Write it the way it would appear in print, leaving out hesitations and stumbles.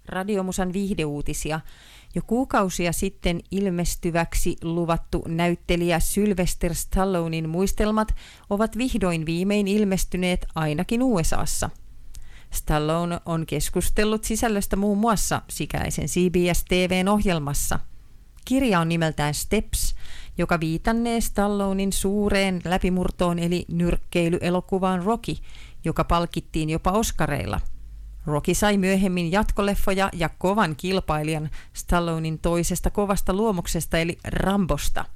Radiomusan viihdeuutisia. Jo kuukausia sitten ilmestyväksi luvattu näyttelijä Sylvester Stallonen muistelmat ovat vihdoin viimein ilmestyneet ainakin USAssa. Stallone on keskustellut sisällöstä muun muassa sikäisen CBS-TV:n ohjelmassa. Kirja on nimeltään Steps, joka viitannee Stallonen suureen läpimurtoon eli nyrkkeilyelokuvaan Rocky, joka palkittiin jopa Oscareilla. Rocky sai myöhemmin jatkoleffoja ja kovan kilpailijan Stallonen toisesta kovasta luomuksesta eli Rambosta.